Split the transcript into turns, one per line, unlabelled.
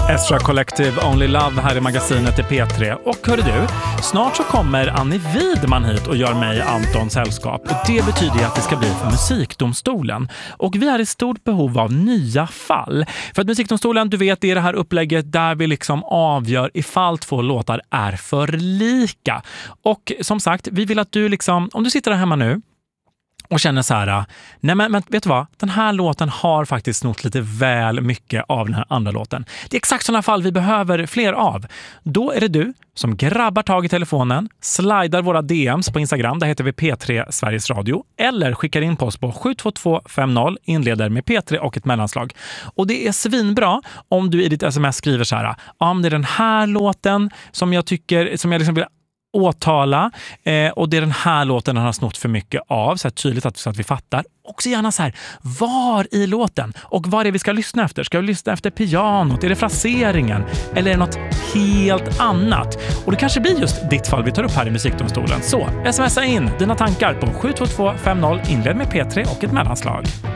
Estra Collective Only Love här i magasinet i P3. Och hörru du, snart så kommer Annie Widman hit och gör mig Antons sällskap. Och det betyder ju att det ska bli för Musikdomstolen. Och vi är i stort behov av nya fall. För att Musikdomstolen, du vet, det är det här upplägget där vi liksom avgör ifall två låtar är för lika. Och som sagt, vi vill att du liksom, om du sitter där hemma nu och känner så här, nej men vet du vad? Den här låten har faktiskt snott lite väl mycket av den här andra låten. Det är exakt sådana fall vi behöver fler av. Då är det du som grabbar tag i telefonen, slidar våra DMs på Instagram, där heter vi P3 Sveriges Radio, eller skickar in på oss på 72250, inleder med P3 och ett mellanslag. Och det är svinbra om du i ditt sms skriver så här, om det är den här låten som jag liksom vill åtala, och det är den här låten han har snott för mycket av, så här tydligt så att vi fattar. Också gärna så här, var i låten och vad är det vi ska lyssna efter? Ska vi lyssna efter pianot? Är det fraseringen? Eller är det något helt annat? Och det kanske blir just ditt fall vi tar upp här i Musikdomstolen. Så smsa in dina tankar på 72250, inled med P3 och ett mellanslag.